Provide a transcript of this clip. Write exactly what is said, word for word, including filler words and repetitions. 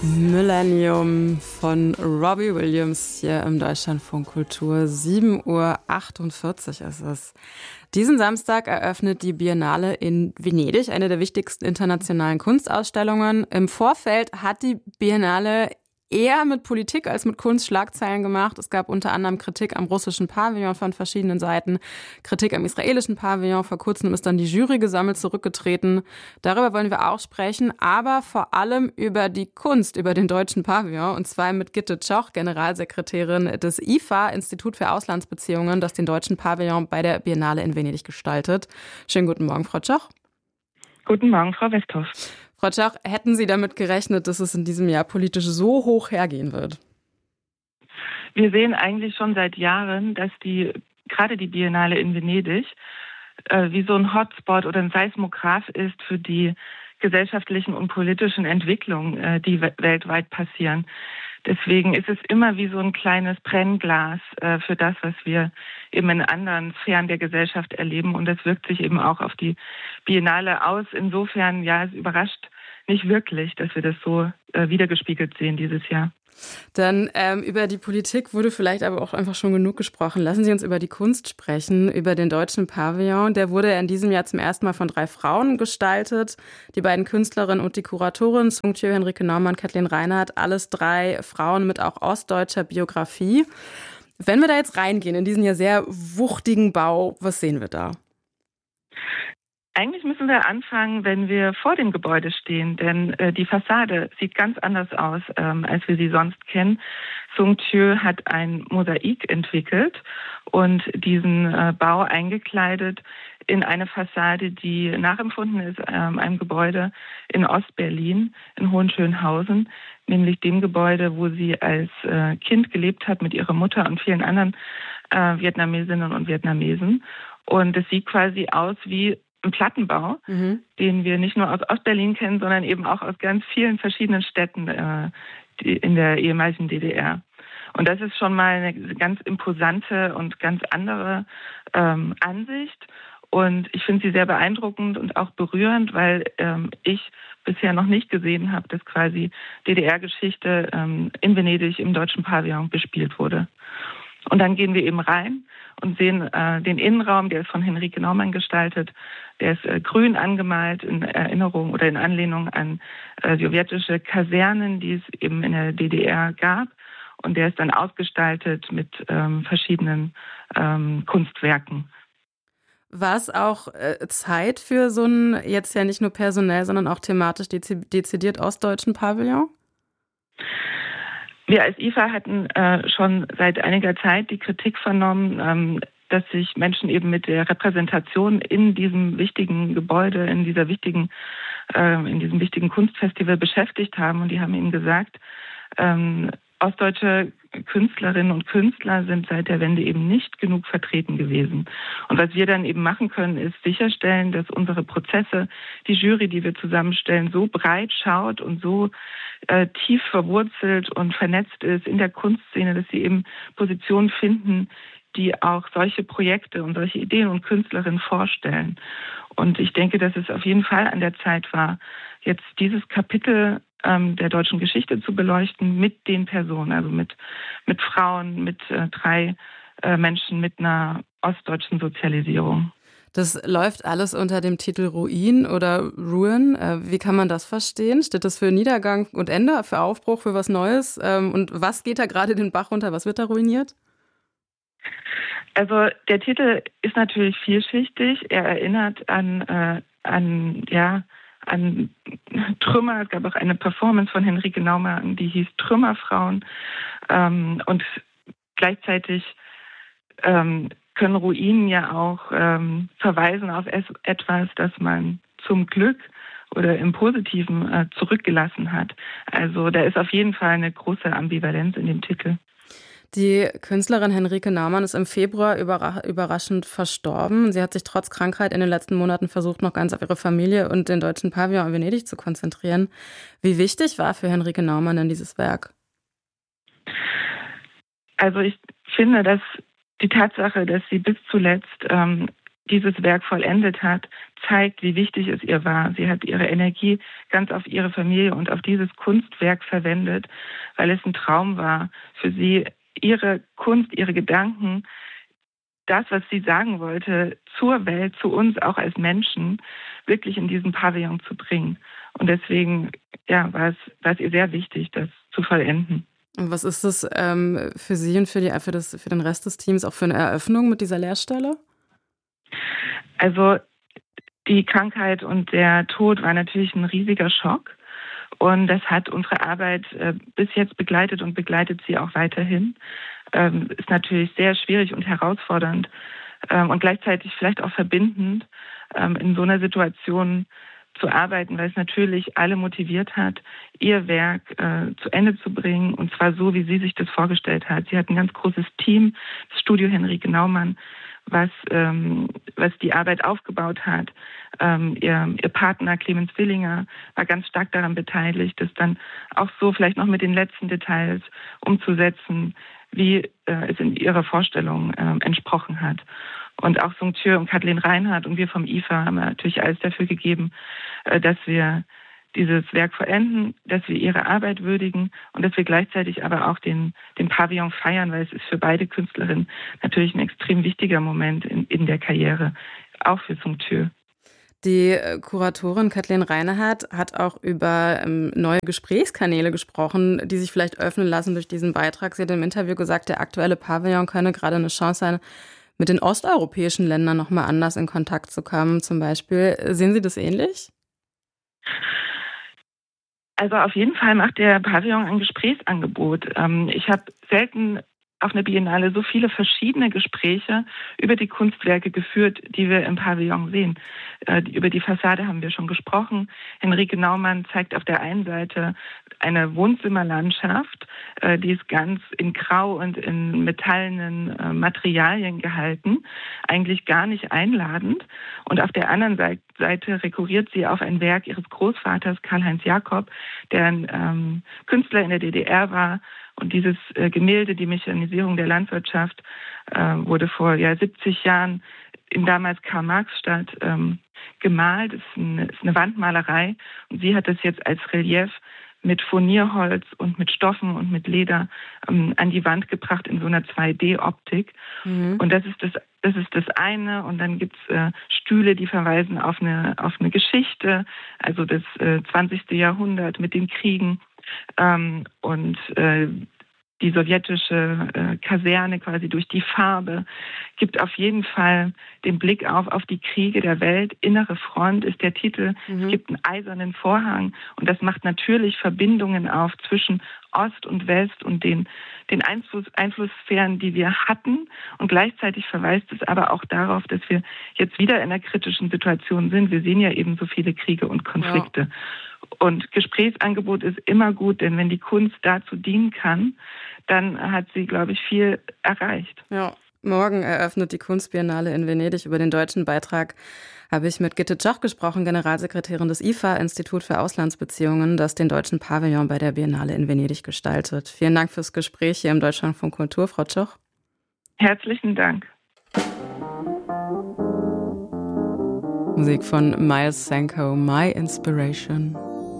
Millennium von Robbie Williams hier im Deutschlandfunk Kultur. sieben Uhr achtundvierzig ist es. Diesen Samstag eröffnet die Biennale in Venedig, eine der wichtigsten internationalen Kunstausstellungen. Im Vorfeld hat die Biennale eher mit Politik als mit Kunst Schlagzeilen gemacht. Es gab unter anderem Kritik am russischen Pavillon von verschiedenen Seiten, Kritik am israelischen Pavillon. Vor kurzem ist dann die Jury gesammelt zurückgetreten. Darüber wollen wir auch sprechen, aber vor allem über die Kunst, über den deutschen Pavillon. Und zwar mit Gitte Tschoch, Generalsekretärin des I F A, Institut für Auslandsbeziehungen, das den deutschen Pavillon bei der Biennale in Venedig gestaltet. Schönen guten Morgen, Frau Tschoch. Guten Morgen, Frau Westhoff. Frau Tschoch, hätten Sie damit gerechnet, dass es in diesem Jahr politisch so hoch hergehen wird? Wir sehen eigentlich schon seit Jahren, dass die gerade die Biennale in Venedig äh, wie so ein Hotspot oder ein Seismograph ist für die gesellschaftlichen und politischen Entwicklungen, äh, die we- weltweit passieren. Deswegen ist es immer wie so ein kleines Brennglas äh, für das, was wir eben in anderen Sphären der Gesellschaft erleben. Und das wirkt sich eben auch auf die Biennale aus. Insofern, ja, es überrascht nicht wirklich, dass wir das so äh, wiedergespiegelt sehen dieses Jahr. Dann ähm, über die Politik wurde vielleicht aber auch einfach schon genug gesprochen. Lassen Sie uns über die Kunst sprechen, über den deutschen Pavillon. Der wurde in diesem Jahr zum ersten Mal von drei Frauen gestaltet. Die beiden Künstlerinnen und die Kuratorin, Sung Tjö, Henrike Naumann, Kathleen Reinhardt, alles drei Frauen mit auch ostdeutscher Biografie. Wenn wir da jetzt reingehen in diesen ja sehr wuchtigen Bau, was sehen wir da? Eigentlich müssen wir anfangen, wenn wir vor dem Gebäude stehen, denn äh, die Fassade sieht ganz anders aus, ähm, als wir sie sonst kennen. Sung Tjö hat ein Mosaik entwickelt und diesen äh, Bau eingekleidet in eine Fassade, die nachempfunden ist ähm, einem Gebäude in Ostberlin, in Hohenschönhausen, nämlich dem Gebäude, wo sie als äh, Kind gelebt hat mit ihrer Mutter und vielen anderen äh, Vietnamesinnen und Vietnamesen. Und es sieht quasi aus wie ein Plattenbau, mhm. den wir nicht nur aus Ostberlin kennen, sondern eben auch aus ganz vielen verschiedenen Städten äh, die, in der ehemaligen D D R. Und das ist schon mal eine ganz imposante und ganz andere ähm, Ansicht. Und ich finde sie sehr beeindruckend und auch berührend, weil ähm, ich bisher noch nicht gesehen habe, dass quasi D D R-Geschichte ähm, in Venedig im deutschen Pavillon bespielt wurde. Und dann gehen wir eben rein und sehen äh, den Innenraum, der ist von Henrike Naumann gestaltet. Der ist äh, grün angemalt in Erinnerung oder in Anlehnung an äh, sowjetische Kasernen, die es eben in der D D R gab. Und der ist dann ausgestaltet mit ähm, verschiedenen ähm, Kunstwerken. War es auch äh, Zeit für so einen, jetzt ja nicht nur personell, sondern auch thematisch dezi- dezidiert ostdeutschen Pavillon? Wir als I F A hatten äh, schon seit einiger Zeit die Kritik vernommen, ähm, dass sich Menschen eben mit der Repräsentation in diesem wichtigen Gebäude, in dieser wichtigen, äh, in diesem wichtigen Kunstfestival beschäftigt haben. Und die haben eben gesagt, ähm, ostdeutsche Künstlerinnen und Künstler sind seit der Wende eben nicht genug vertreten gewesen. Und was wir dann eben machen können, ist sicherstellen, dass unsere Prozesse, die Jury, die wir zusammenstellen, so breit schaut und so äh, tief verwurzelt und vernetzt ist in der Kunstszene, dass sie eben Positionen finden, die auch solche Projekte und solche Ideen und Künstlerinnen vorstellen. Und ich denke, dass es auf jeden Fall an der Zeit war, jetzt dieses Kapitel ähm, der deutschen Geschichte zu beleuchten mit den Personen, also mit, mit Frauen, mit äh, drei äh, Menschen mit einer ostdeutschen Sozialisierung. Das läuft alles unter dem Titel Ruin oder Ruin. Wie kann man das verstehen? Steht das für Niedergang und Ende, für Aufbruch, für was Neues? Und was geht da gerade den Bach runter? Was wird da ruiniert? Also der Titel ist natürlich vielschichtig. Er erinnert an, äh, an, ja, an Trümmer. Es gab auch eine Performance von Henrike Naumann, die hieß Trümmerfrauen. Ähm, und gleichzeitig ähm, können Ruinen ja auch ähm, verweisen auf es, etwas, das man zum Glück oder im Positiven äh, zurückgelassen hat. Also da ist auf jeden Fall eine große Ambivalenz in dem Titel. Die Künstlerin Henrike Naumann ist im Februar überra- überraschend verstorben. Sie hat sich trotz Krankheit in den letzten Monaten versucht, noch ganz auf ihre Familie und den deutschen Pavillon in Venedig zu konzentrieren. Wie wichtig war für Henrike Naumann denn dieses Werk? Also ich finde, dass die Tatsache, dass sie bis zuletzt ähm, dieses Werk vollendet hat, zeigt, wie wichtig es ihr war. Sie hat ihre Energie ganz auf ihre Familie und auf dieses Kunstwerk verwendet, weil es ein Traum war für sie, ihre Kunst, ihre Gedanken, das, was sie sagen wollte, zur Welt, zu uns auch als Menschen, wirklich in diesen Pavillon zu bringen. Und deswegen ja, war es, war es ihr sehr wichtig, das zu vollenden. Und was ist das ähm, für Sie und für, die, für, das, für den Rest des Teams auch für eine Eröffnung mit dieser Lehrstelle? Also die Krankheit und der Tod war natürlich ein riesiger Schock. Und das hat unsere Arbeit äh, bis jetzt begleitet und begleitet sie auch weiterhin. Ähm, ist natürlich sehr schwierig und herausfordernd ähm, und gleichzeitig vielleicht auch verbindend, ähm, in so einer Situation zu arbeiten, weil es natürlich alle motiviert hat, ihr Werk äh, zu Ende zu bringen, und zwar so, wie sie sich das vorgestellt hat. Sie hat ein ganz großes Team, das Studio Henrike Naumann, was, ähm, was die Arbeit aufgebaut hat. Ähm, ihr, ihr Partner Clemens Willinger war ganz stark daran beteiligt, das dann auch so vielleicht noch mit den letzten Details umzusetzen, wie äh, es in ihrer Vorstellung äh, entsprochen hat. Und auch Sung Tjö und Kathleen Reinhardt und wir vom I F A haben natürlich alles dafür gegeben, äh, dass wir dieses Werk vollenden, dass wir ihre Arbeit würdigen und dass wir gleichzeitig aber auch den, den Pavillon feiern, weil es ist für beide Künstlerinnen natürlich ein extrem wichtiger Moment in, in der Karriere, auch für Sung Tjö. Die Kuratorin Kathleen Reinhardt hat auch über ähm, neue Gesprächskanäle gesprochen, die sich vielleicht öffnen lassen durch diesen Beitrag. Sie hat im Interview gesagt, der aktuelle Pavillon könne gerade eine Chance sein, mit den osteuropäischen Ländern noch mal anders in Kontakt zu kommen, zum Beispiel. Sehen Sie das ähnlich? Also auf jeden Fall macht der Pavillon ein Gesprächsangebot. Ich habe selten auf einer Biennale so viele verschiedene Gespräche über die Kunstwerke geführt, die wir im Pavillon sehen. Äh, über die Fassade haben wir schon gesprochen. Henrike Naumann zeigt auf der einen Seite eine Wohnzimmerlandschaft, äh, die ist ganz in Grau und in metallenen äh, Materialien gehalten, eigentlich gar nicht einladend. Und auf der anderen Seite, Seite rekurriert sie auf ein Werk ihres Großvaters Karl-Heinz Jakob, der ein ähm, Künstler in der D D R war. Und dieses äh, Gemälde, die Mechanisierung der Landwirtschaft, äh, wurde vor ja, siebzig Jahren in damals Karl-Marx-Stadt ähm, gemalt. Es ist, eine, ist eine Wandmalerei. Und sie hat das jetzt als Relief mit Furnierholz und mit Stoffen und mit Leder ähm, an die Wand gebracht in so einer zwei D-Optik. Mhm. Und das ist das, das ist das eine. Und dann gibt's äh, Stühle, die verweisen auf eine, auf eine Geschichte, also das äh, zwanzigste Jahrhundert mit den Kriegen. Ähm, und äh, die sowjetische äh, Kaserne quasi durch die Farbe gibt auf jeden Fall den Blick auf, auf die Kriege der Welt. Innere Front ist der Titel. Mhm. Es gibt einen eisernen Vorhang und das macht natürlich Verbindungen auf zwischen Ost und West und den, den Einfluss, Einflusssphären, die wir hatten. Und gleichzeitig verweist es aber auch darauf, dass wir jetzt wieder in einer kritischen Situation sind. Wir sehen ja eben so viele Kriege und Konflikte. Ja. Und Gesprächsangebot ist immer gut, denn wenn die Kunst dazu dienen kann, dann hat sie, glaube ich, viel erreicht. Ja, morgen eröffnet die Kunstbiennale in Venedig. Über den deutschen Beitrag habe ich mit Gitte Tschoch gesprochen, Generalsekretärin des I F A, Institut für Auslandsbeziehungen, das den deutschen Pavillon bei der Biennale in Venedig gestaltet. Vielen Dank fürs Gespräch hier im Deutschlandfunk Kultur, Frau Tschoch. Herzlichen Dank. Musik von Miles Sanko, My Inspiration.